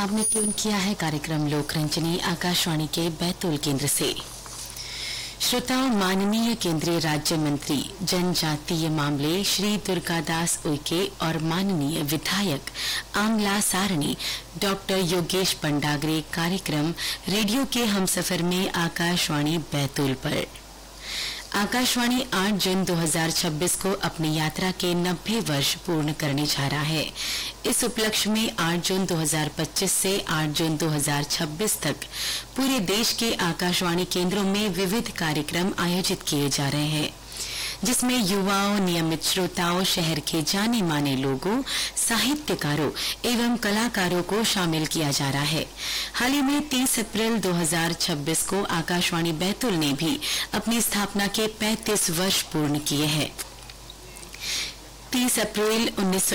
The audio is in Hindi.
आपने ट्यून किया है कार्यक्रम लोकरंजनी आकाशवाणी के बैतूल केंद्र से। श्रोताओं, माननीय केंद्रीय राज्य मंत्री जनजातीय मामले श्री दुर्गादास उइके और माननीय विधायक आमला सारणी डॉक्टर योगेश पंडागरे कार्यक्रम रेडियो के हमसफर में आकाशवाणी बैतूल पर। आकाशवाणी 8 जून 2026 को अपनी यात्रा के 90 वर्ष पूर्ण करने जा रहा है। इस उपलक्ष्य में 8 जून 2025 से 8 जून 2026 तक पूरे देश के आकाशवाणी केंद्रों में विविध कार्यक्रम आयोजित किए जा रहे हैं, जिसमें युवाओं, नियमित श्रोताओं, शहर के जाने माने लोगों, साहित्यकारों एवं कलाकारों को शामिल किया जा रहा है। हाल ही में 30 अप्रैल 2026 को आकाशवाणी बैतूल ने भी अपनी स्थापना के 35 वर्ष पूर्ण किए हैं। 30 अप्रैल